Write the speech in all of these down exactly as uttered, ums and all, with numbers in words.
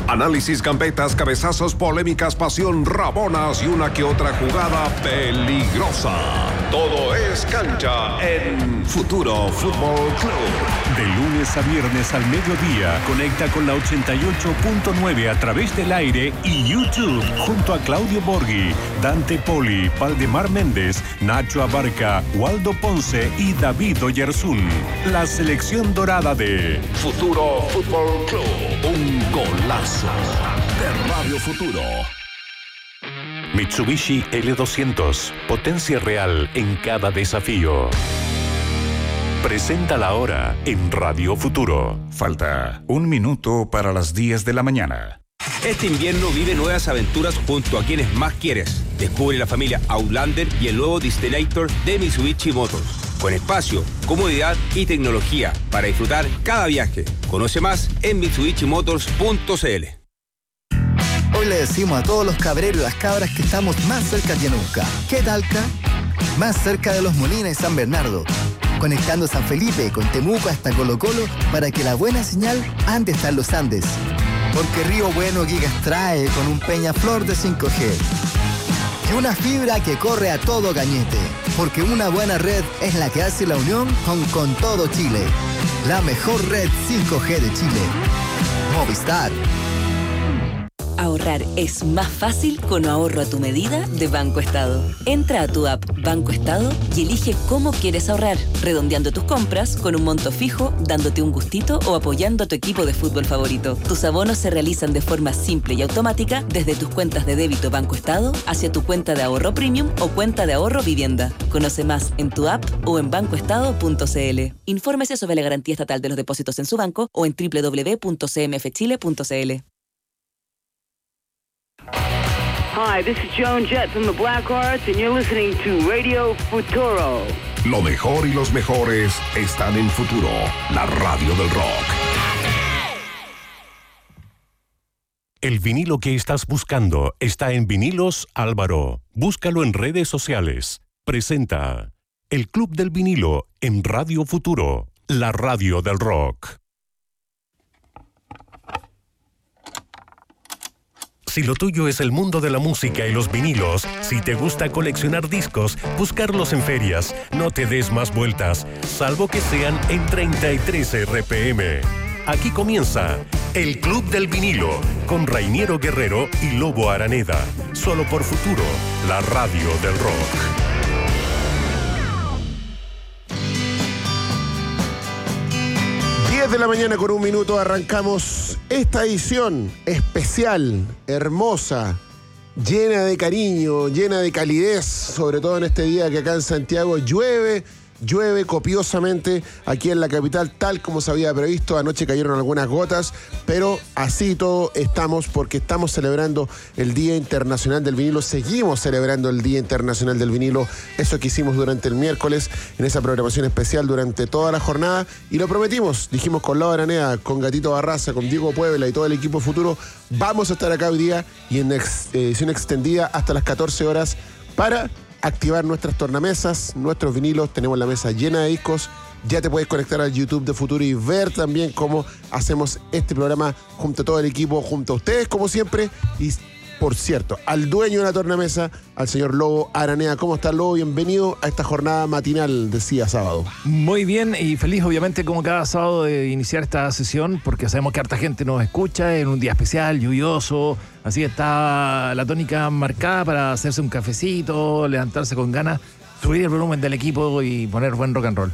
Análisis, gambetas, cabezazos, polémicas, pasión, rabonas y una que otra jugada peligrosa. Todo es cancha en Futuro Fútbol Club. De lunes a viernes al mediodía, conecta con la ochenta y ocho punto nueve a través del aire y YouTube, junto a Claudio Borghi, Dante Poli, Valdemar Méndez, Nacho Abarca, Waldo Ponce y David Oyarzún. La selección dorada de Futuro Fútbol Club. Un golazo de Radio Futuro. Mitsubishi L doscientos, potencia real en cada desafío. Presenta la hora en Radio Futuro. Falta un minuto para las diez de la mañana. Este invierno vive nuevas aventuras junto a quienes más quieres. Descubre la familia Outlander y el nuevo Destinator de Mitsubishi Motors. Con espacio, comodidad y tecnología para disfrutar cada viaje. Conoce más en mitsubishi motors punto c l. Hoy le decimos a todos los cabreros y las cabras que estamos más cerca que nunca. ¿Qué talca? Más cerca de Los Molinos y San Bernardo. Conectando San Felipe con Temuco hasta Colo Colo para que la buena señal ande hasta los Andes. Porque Río Bueno Gigas trae con un Peñaflor de cinco G. Y una fibra que corre a todo cañete. Porque una buena red es la que hace la unión con, con todo Chile. La mejor red cinco G de Chile. Movistar. Ahorrar es más fácil con ahorro a tu medida de Banco Estado. Entra a tu app Banco Estado y elige cómo quieres ahorrar, redondeando tus compras con un monto fijo, dándote un gustito o apoyando a tu equipo de fútbol favorito. Tus abonos se realizan de forma simple y automática desde tus cuentas de débito Banco Estado hacia tu cuenta de ahorro premium o cuenta de ahorro vivienda. Conoce más en tu app o en banco estado punto c l. Infórmese sobre la garantía estatal de los depósitos en su banco o en doble u doble u doble u punto c m f chile punto c l. Hi, this is Joan Jett from the Blackhearts, and you're listening to Radio Futuro. Lo mejor y los mejores están en Futuro, la radio del rock. El vinilo que estás buscando está en Vinilos Álvaro. Búscalo en redes sociales. Presenta El Club del Vinilo en Radio Futuro, la radio del rock. Si lo tuyo es el mundo de la música y los vinilos, si te gusta coleccionar discos, buscarlos en ferias, no te des más vueltas, salvo que sean en treinta y tres R P M. Aquí comienza El Club del Vinilo, con Rainiero Guerrero y Lobo Araneda, solo por Futuro, la radio del rock. diez de la mañana con un minuto arrancamos esta edición especial, hermosa, llena de cariño, llena de calidez, sobre todo en este día que acá en Santiago llueve, llueve copiosamente aquí en la capital, tal como se había previsto. Anoche cayeron algunas gotas, pero así todo estamos, porque estamos celebrando el Día Internacional del Vinilo. Seguimos celebrando el Día Internacional del Vinilo, eso que hicimos durante el miércoles, en esa programación especial durante toda la jornada, y lo prometimos, dijimos con Laura Araneda, con Gatito Barraza, con Diego Puebla y todo el equipo Futuro, vamos a estar acá hoy día y en ex, edición extendida hasta las catorce horas para activar nuestras tornamesas, nuestros vinilos. Tenemos la mesa llena de discos. Ya te puedes conectar al YouTube de Futuro y ver también cómo hacemos este programa junto a todo el equipo, junto a ustedes como siempre. Y por cierto, al dueño de la tornamesa, al señor Lobo Araneda. ¿Cómo está, Lobo? Bienvenido a esta jornada matinal de día sábado. Muy bien y feliz obviamente como cada sábado de iniciar esta sesión, porque sabemos que harta gente nos escucha en un día especial, lluvioso. Así está la tónica marcada para hacerse un cafecito, levantarse con ganas, subir el volumen del equipo y poner buen rock and roll.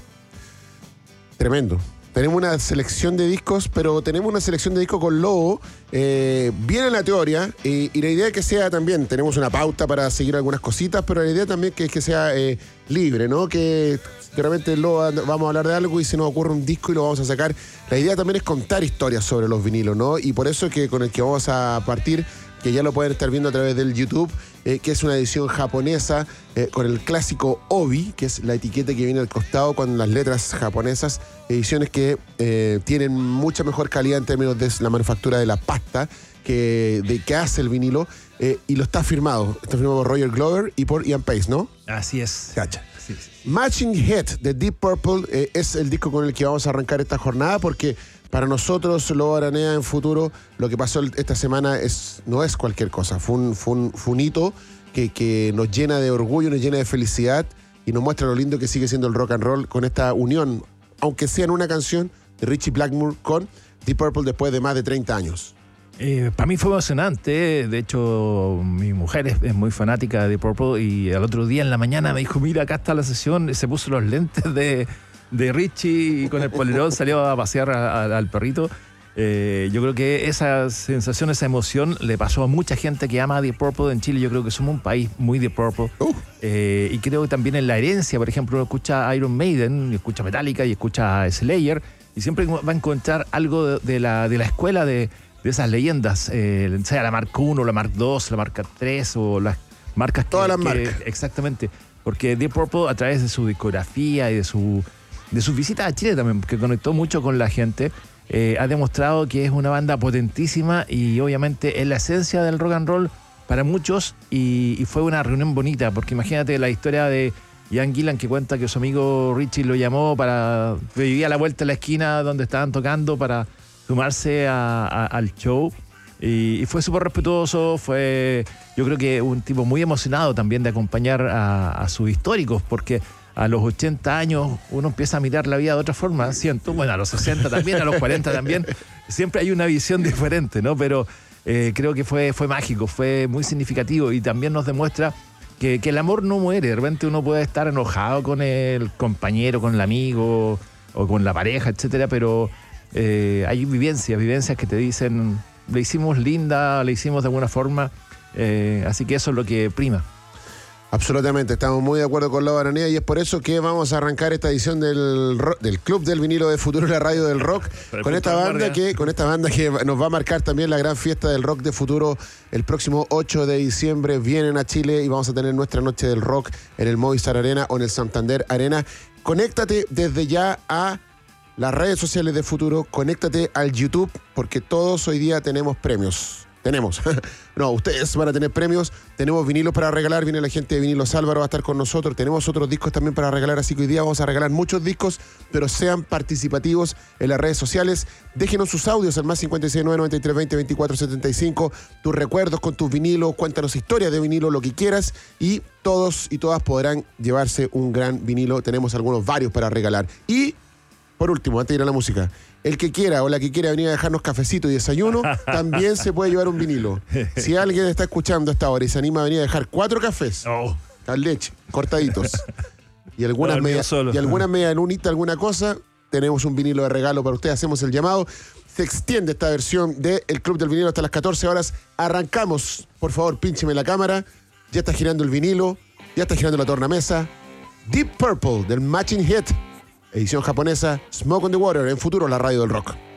Tremendo. Tenemos una selección de discos, pero tenemos una selección de discos con Lobo, eh, bien en la teoría, y, y la idea es que sea también, tenemos una pauta para seguir algunas cositas, pero la idea también que es que sea eh, libre, ¿no? Que de repente Lobo vamos a hablar de algo y se nos ocurre un disco y lo vamos a sacar. La idea también es contar historias sobre los vinilos, ¿no? Y por eso es que con el que vamos a partir, que ya lo pueden estar viendo a través del YouTube, eh, que es una edición japonesa eh, con el clásico Obi, que es la etiqueta que viene al costado con las letras japonesas, ediciones que eh, tienen mucha mejor calidad en términos de la manufactura de la pasta que, de, que hace el vinilo, eh, y lo está firmado, está firmado por Roger Glover y por Ian Pace, ¿no? Así es. Cacha. Sí, sí. Matching Head de Deep Purple eh, es el disco con el que vamos a arrancar esta jornada, porque para nosotros, Lobo Aranea, en Futuro, lo que pasó esta semana es, no es cualquier cosa. Fue un, fue un, fue un hito que, que nos llena de orgullo, nos llena de felicidad y nos muestra lo lindo que sigue siendo el rock and roll con esta unión, aunque sea en una canción de Ritchie Blackmore con Deep Purple después de más de treinta años. Eh, para mí fue emocionante. De hecho, mi mujer es, es muy fanática de Deep Purple y al otro día en la mañana me dijo, mira, acá está la sesión. Y se puso los lentes de, de Ritchie y con el polerón salió a pasear a, a, al perrito. Eh, yo creo que esa sensación, esa emoción le pasó a mucha gente que ama a Deep Purple en Chile. Yo creo que somos un país muy Deep Purple. Uh. Eh, y creo que también en la herencia, por ejemplo, uno escucha a Iron Maiden, y escucha Metallica y escucha a Slayer, y siempre va a encontrar algo de, de, la, de la escuela de, de esas leyendas, eh, sea la marca uno, la marca dos, la marca tres o las marcas que... Todas las que, marcas. Exactamente. Porque Deep Purple, a través de su discografía y de su de sus visitas a Chile también, que conectó mucho con la gente, eh, ha demostrado que es una banda potentísima y obviamente es la esencia del rock and roll para muchos, y, y fue una reunión bonita, porque imagínate la historia de Ian Gillan, que cuenta que su amigo Richie lo llamó para... vivía a la vuelta de la esquina donde estaban tocando para sumarse a, a, al show, y, y fue súper respetuoso. Fue, yo creo que un tipo muy emocionado también de acompañar a, a sus históricos, porque a los ochenta años uno empieza a mirar la vida de otra forma, siento, bueno, a los sesenta también, a los cuarenta también, siempre hay una visión diferente, ¿no? Pero eh, creo que fue, fue mágico, fue muy significativo, y también nos demuestra que, que el amor no muere. De repente uno puede estar enojado con el compañero, con el amigo o con la pareja, etcétera, pero eh, hay vivencias, vivencias que te dicen, le hicimos linda, le hicimos de alguna forma, eh, así que eso es lo que prima. Absolutamente, estamos muy de acuerdo con Lobo Aranea, y es por eso que vamos a arrancar esta edición del, rock, del Club del Vinilo de Futuro, la radio del rock, con esta banda que con esta banda que nos va a marcar también la gran fiesta del rock de Futuro el próximo ocho de diciembre. Vienen a Chile y vamos a tener nuestra noche del rock en el Movistar Arena o en el Santander Arena. Conéctate desde ya a las redes sociales de Futuro, conéctate al YouTube, porque todos hoy día tenemos premios. Tenemos. No, ustedes van a tener premios. Tenemos vinilos para regalar. Viene la gente de Vinilos Álvaro, va a estar con nosotros. Tenemos otros discos también para regalar. Así que hoy día vamos a regalar muchos discos, pero sean participativos en las redes sociales. Déjenos sus audios al más cinco seis nueve, nueve tres dos cero, veinticuatro setenta y cinco. Tus recuerdos con tus vinilos. Cuéntanos historias de vinilo, lo que quieras. Y todos y todas podrán llevarse un gran vinilo. Tenemos algunos, varios para regalar. Y, por último, antes de ir a la música, el que quiera o la que quiera venir a dejarnos cafecito y desayuno, también se puede llevar un vinilo. Si alguien está escuchando hasta ahora y se anima a venir a dejar cuatro cafés, oh, al leche, cortaditos, y algunas media, y algunas media lunita, alguna cosa, tenemos un vinilo de regalo para ustedes. Hacemos el llamado. Se extiende esta versión del Club del Vinilo hasta las catorce horas. Arrancamos. Por favor, píncheme la cámara. Ya está girando el vinilo, ya está girando la tornamesa. Deep Purple del Matching Hit, edición japonesa, Smoke on the Water, en Futuro, la radio del rock.